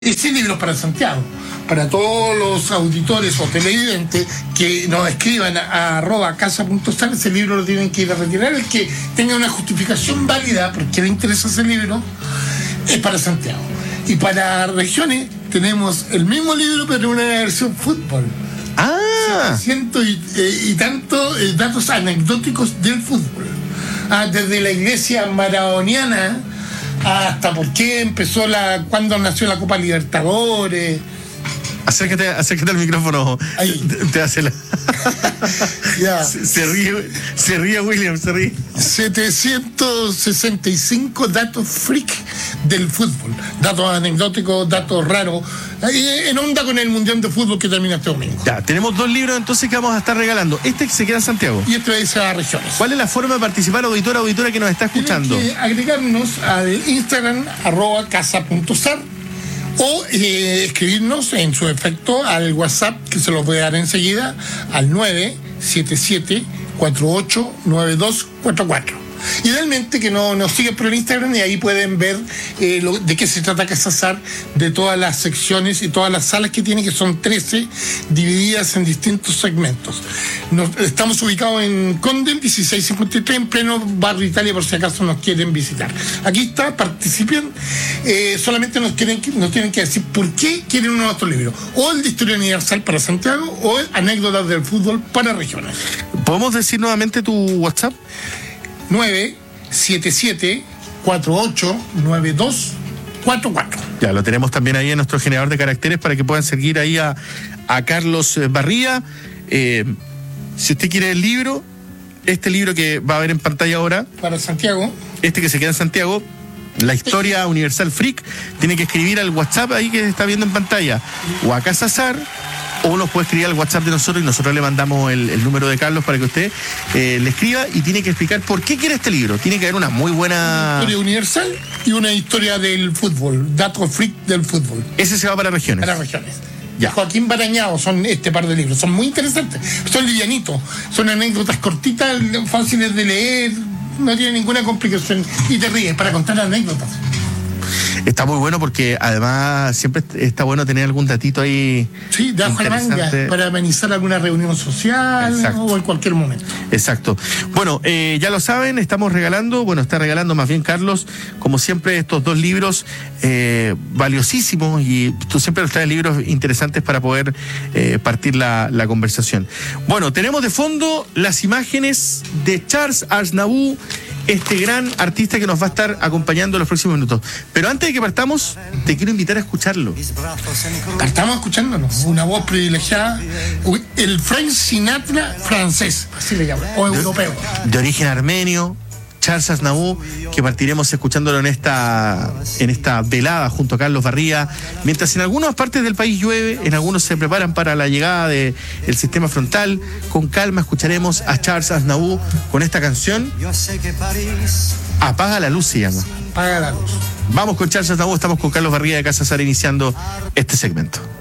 Ese libro es para Santiago, para todos los auditores o televidentes que nos escriban a @casa.sar, ese libro lo tienen que ir a retirar. El que tenga una justificación válida porque le interesa ese libro es para Santiago. Y para regiones tenemos el mismo libro pero en una versión fútbol. Ciento y tanto datos anecdóticos del fútbol. Desde la iglesia maradoniana hasta por qué empezó cuándo nació la Copa Libertadores. Acércate al micrófono. Ahí. Te hace la... Ya. Se ríe William, se ríe. 765 datos freak del fútbol. Datos anecdóticos, datos raros. En onda con el Mundial de Fútbol que termina este domingo. Ya, tenemos 2 libros entonces que vamos a estar regalando. Este se queda en Santiago. Y este es a regiones. ¿Cuál es la forma de participar, auditora que nos está escuchando? Tienen que agregarnos al Instagram @casa.sar o escribirnos en su efecto al WhatsApp, que se los voy a dar enseguida, al 977-489244. Idealmente que nos sigan por el Instagram y ahí pueden ver de qué se trata Casa Sar, de todas las secciones y todas las salas que tiene, que son 13, divididas en distintos segmentos. Estamos ubicados en Condel 1653, en pleno barrio Italia, por si acaso nos quieren visitar. Aquí está, participen. Solamente nos tienen que decir por qué quieren uno de nuestros libros, o el de Historia Universal para Santiago, o el Anécdotas del Fútbol para regiones. ¿Podemos decir nuevamente tu WhatsApp? 977-489244. Ya, lo tenemos también ahí en nuestro generador de caracteres para que puedan seguir ahí a Carlos Barría. Si usted quiere el libro, este libro que va a ver en pantalla ahora, para Santiago, este que se queda en Santiago, la Historia Universal Freak, tiene que escribir al WhatsApp ahí que se está viendo en pantalla, o a Casa Sar, o nos puede escribir al WhatsApp de nosotros y nosotros le mandamos el número de Carlos para que usted le escriba, y tiene que explicar por qué quiere este libro. Tiene que haber una muy buena... Historia universal y una historia del fútbol, datos freak del fútbol. Ese se va para regiones. Para regiones. Ya. Joaquín Barañao son este par de libros. Son muy interesantes. Son livianitos. Son anécdotas cortitas, fáciles de leer. No tiene ninguna complicación. Y te ríes para contar anécdotas. Está muy bueno porque además siempre está bueno tener algún datito ahí. Sí, de abajo la manga, para amenizar alguna reunión social. Exacto. O en cualquier momento. Exacto. Bueno, ya lo saben, estamos regalando, está regalando más bien Carlos, como siempre, estos 2 libros valiosísimos, y tú siempre nos traes libros interesantes para poder partir la conversación. Bueno, tenemos de fondo las imágenes de Charles Aznavour, este gran artista que nos va a estar acompañando en los próximos minutos. Pero antes de que partamos, te quiero invitar a escucharlo. Partamos escuchándonos. Una voz privilegiada. El Frank Sinatra francés, así le llaman, o europeo. De origen armenio, Charles Aznavour, que partiremos escuchándolo en esta velada junto a Carlos Barría, mientras en algunas partes del país llueve, en algunos se preparan para la llegada del sistema frontal. Con calma escucharemos a Charles Aznavour con esta canción. Apaga la luz se llama. Apaga la luz. Vamos con Charles Aznavour, estamos con Carlos Barría de Casa Sar iniciando este segmento.